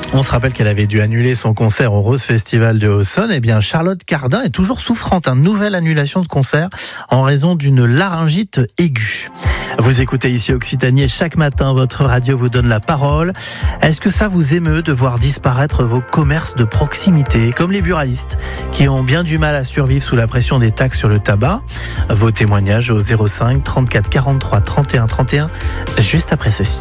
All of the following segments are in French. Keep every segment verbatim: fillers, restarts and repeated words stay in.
On se rappelle qu'elle avait dû annuler son concert au Rose Festival de Auxonne. Eh bien, Charlotte Cardin est toujours souffrante. Une nouvelle annulation de concert en raison d'une laryngite aiguë. Vous écoutez ici Occitanie et chaque matin, votre radio vous donne la parole. Est-ce que ça vous émeut de voir disparaître vos commerces de proximité, comme les buralistes, qui ont bien du mal à survivre sous la pression des taxes sur le tabac? Vos témoignages au zéro cinq trente-quatre quarante-trois trente et un trente et un, juste après ceci.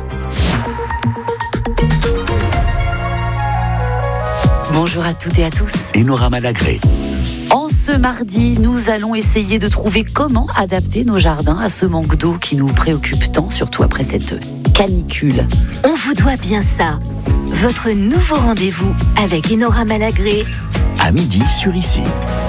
Bonjour à toutes et à tous. Enora Malagré. En ce mardi, nous allons essayer de trouver comment adapter nos jardins à ce manque d'eau qui nous préoccupe tant, surtout après cette canicule. On vous doit bien ça. Votre nouveau rendez-vous avec Enora Malagré. À midi sur Ici.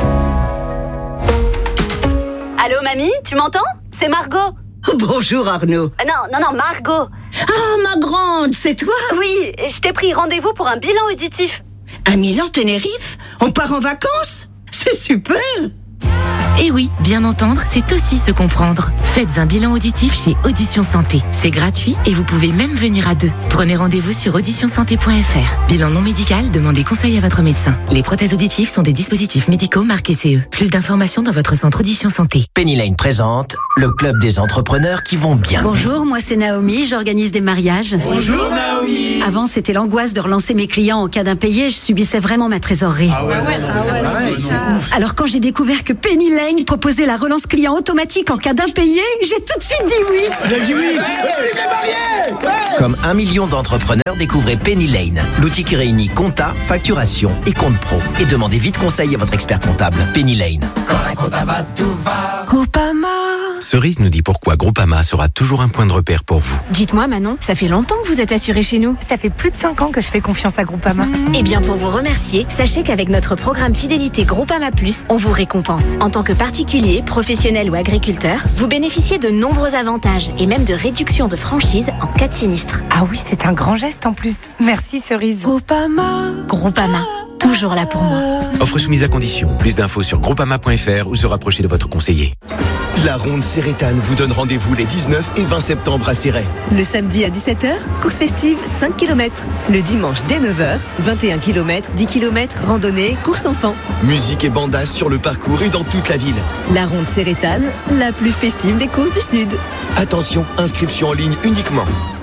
Allô mamie, tu m'entends? C'est Margot. Bonjour Arnaud. Ah non, non, non, Margot. Ah ma grande, c'est toi? Oui, je t'ai pris rendez-vous pour un bilan auditif. À Milan, Tenerife? On part en vacances? C'est super! Et oui, bien entendre, c'est aussi se comprendre. Faites un bilan auditif chez Audition Santé. C'est gratuit et vous pouvez même venir à deux. Prenez rendez-vous sur audition santé point f r. Bilan non médical, demandez conseil à votre médecin. Les prothèses auditives sont des dispositifs médicaux marqués C E. Plus d'informations dans votre centre Audition Santé. Penny Lane présente le club des entrepreneurs qui vont bien. Bonjour, moi c'est Naomi, j'organise des mariages. Bonjour Naomi. Avant c'était l'angoisse de relancer mes clients en cas d'impayé, je subissais vraiment ma trésorerie. Ah ouais, ah ouais, ah ouais, c'est ouf. Alors quand j'ai découvert que Penny Lane proposait la relance client automatique en cas d'impayé, j'ai tout de suite dit oui. J'ai dit oui. Comme un million d'entrepreneurs, découvrez Penny Lane, l'outil qui réunit compta, facturation et compte pro. Et demandez vite conseil à votre expert comptable. Penny Lane. Quand un compta va, tout va. Groupama. Cerise nous dit pourquoi Groupama sera toujours un point de repère pour vous. Dites-moi Manon, ça fait longtemps que vous êtes assuré chez nous. Ça fait plus de cinq ans que je fais confiance à Groupama. Mmh. Eh bien pour vous remercier, sachez qu'avec notre programme fidélité Groupama Plus, on vous récompense. En tant que particulier, professionnel ou agriculteur, vous bénéficiez de nombreux avantages et même de réductions de franchise en cas de sinistre. Ah oui, c'est un grand geste en plus. Merci Cerise. Groupama. Groupama. Toujours là pour moi. Offre soumise à condition. Plus d'infos sur groupama point f r ou se rapprocher de votre conseiller. La Ronde Cérétane vous donne rendez-vous les dix-neuf et vingt septembre à Céret. Le samedi à dix-sept heures, course festive cinq kilomètres. Le dimanche dès neuf heures, vingt et un kilomètres, dix kilomètres, randonnée, course enfant. Musique et bandas sur le parcours et dans toute la ville. La Ronde Cérétane, la plus festive des courses du Sud. Attention, inscription en ligne uniquement.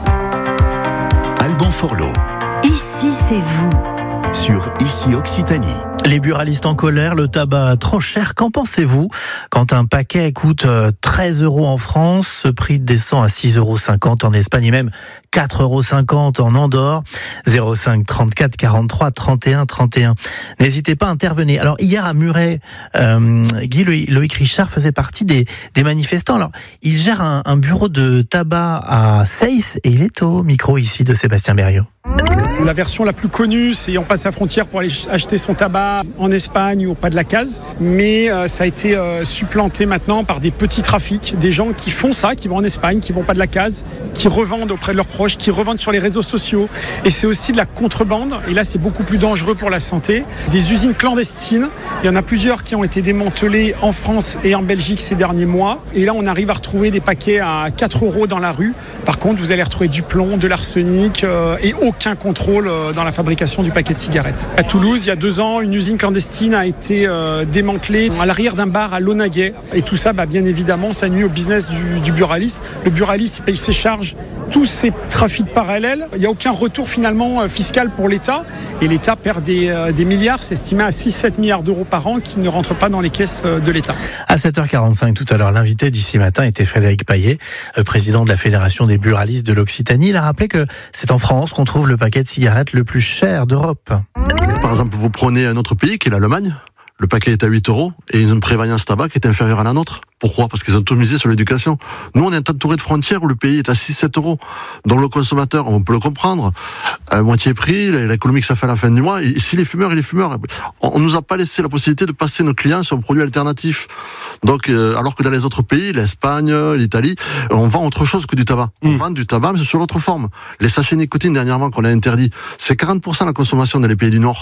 Alban Forlot. Ici, c'est vous. Sur Ici Occitanie. Les buralistes en colère, le tabac trop cher, qu'en pensez-vous? Quand un paquet coûte treize euros en France, ce prix descend à six euros cinquante en Espagne et même quatre euros cinquante en Andorre. zéro cinq trente-quatre quarante-trois trente et un trente et un. N'hésitez pas à intervenir. Alors hier à Muret, euh, Guy Loïc Richard faisait partie des, des manifestants. Alors il gère un, un bureau de tabac à Seyss et il est au micro ici de Sébastien Berriot. La version la plus connue, c'est on passe la frontière pour aller acheter son tabac en Espagne ou au pas de la case. Mais euh, ça a été euh, supplanté maintenant par des petits trafics, des gens qui font ça, qui vont en Espagne, qui vont pas de la case, qui revendent auprès de leurs proches, qui revendent sur les réseaux sociaux. Et c'est aussi de la contrebande. Et là, c'est beaucoup plus dangereux pour la santé. Des usines clandestines. Il y en a plusieurs qui ont été démantelées en France et en Belgique ces derniers mois. Et là, on arrive à retrouver des paquets à quatre euros dans la rue. Par contre, vous allez retrouver du plomb, de l'arsenic euh, et aucun contrôle euh, dans la fabrication du paquet de cigarettes. À Toulouse, il y a deux ans, une usine clandestine a été euh, démantelée à l'arrière d'un bar à Launaguet. Et tout ça, bah, bien évidemment, ça nuit au business du, du buraliste. Le buraliste, il paye ses charges, tous ces trafics parallèles. Il n'y a aucun retour finalement euh, fiscal pour l'État. Et l'État perd des, euh, des milliards, c'est estimé à six à sept milliards d'euros par an qui ne rentrent pas dans les caisses euh, de l'État. À sept heures quarante-cinq tout à l'heure, l'invité d'ici matin était Frédéric Paillet, euh, président de la Fédération des buralistes de l'Occitanie. Il a rappelé que c'est en France qu'on trouve le paquet de cigarettes le plus cher d'Europe. Par exemple, vous prenez un autre pays qui est l'Allemagne, le paquet est à huit euros et une prévoyance tabac qui est inférieure à la nôtre. Pourquoi? Parce qu'ils ont tout misé sur l'éducation. Nous, on est entouré de frontières où le pays est à six à sept euros. Donc le consommateur, on peut le comprendre, à moitié prix, l'économie que ça fait à la fin du mois. Ici, les fumeurs et les fumeurs, on nous a pas laissé la possibilité de passer nos clients sur un produit alternatif. Donc, euh, alors que dans les autres pays, l'Espagne, l'Italie, on vend autre chose que du tabac. Mmh. On vend du tabac, mais sous l'autre forme. Les sachets nicotine, dernièrement, qu'on a interdit, c'est quarante pour cent de la consommation dans les pays du Nord.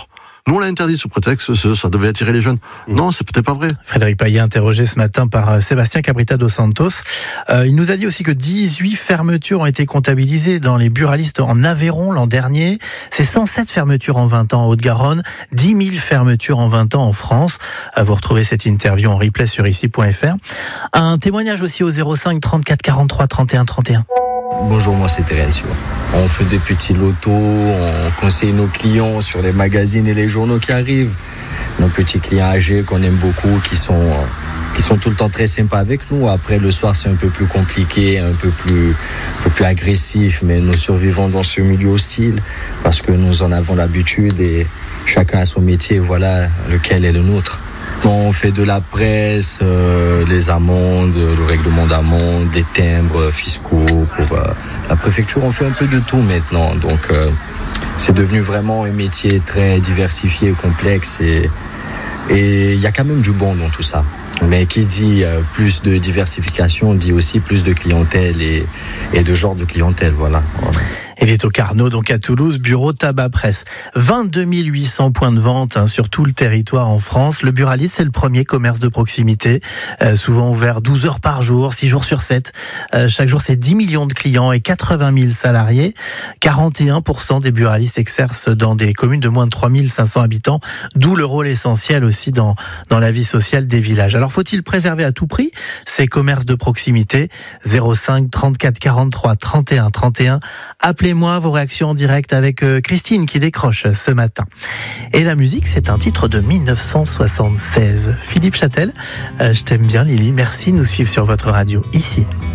Nous, on l'a interdit sous prétexte que ça devait attirer les jeunes. Mmh. Non, c'est peut-être pas vrai. Frédéric Paillet, interrogé ce matin par Sébastien Cabrita dos Santos. Euh, il nous a dit aussi que dix-huit fermetures ont été comptabilisées dans les buralistes en Aveyron l'an dernier. C'est cent sept fermetures en vingt ans en Haute-Garonne, dix mille fermetures en vingt ans en France. Vous retrouvez cette interview en replay sur ici point f r. Un témoignage aussi au zéro cinq trente-quatre quarante-trois trente et un trente et un. Bonjour, moi c'est Terence. On fait des petits lotos, on conseille nos clients sur les magazines et les journaux qui arrivent. Nos petits clients âgés qu'on aime beaucoup, qui sont, qui sont tout le temps très sympas avec nous. Après, le soir, c'est un peu plus compliqué, un peu plus, un peu plus agressif, mais nous survivons dans ce milieu hostile parce que nous en avons l'habitude et chacun a son métier, voilà lequel est le nôtre. On fait de la presse, euh, les amendes, le règlement d'amende, des timbres fiscaux pour euh, la préfecture. On fait un peu de tout maintenant. Donc, euh, c'est devenu vraiment un métier très diversifié et complexe. Et il y a quand même du bon dans tout ça. Mais qui dit euh, plus de diversification dit aussi plus de clientèle et, et de genre de clientèle. Voilà. voilà. Il est au Carnot, donc à Toulouse, bureau Tabac Presse. vingt-deux mille huit cents points de vente hein, sur tout le territoire en France. Le Buralis, c'est le premier commerce de proximité, euh, souvent ouvert douze heures par jour, six jours sur sept. Euh, chaque jour, c'est dix millions de clients et quatre-vingt mille salariés. quarante et un pour cent des Buralis exercent dans des communes de moins de trois mille cinq cents habitants, d'où le rôle essentiel aussi dans, dans la vie sociale des villages. Alors, faut-il préserver à tout prix ces commerces de proximité? zéro cinq trente-quatre quarante-trois trente et un trente et un. Appelez-moi vos réactions en direct avec Christine qui décroche ce matin. Et la musique, c'est un titre de mille neuf cent soixante-seize. Philippe Châtel, euh, je t'aime bien Lily, merci de nous suivre sur votre radio ici.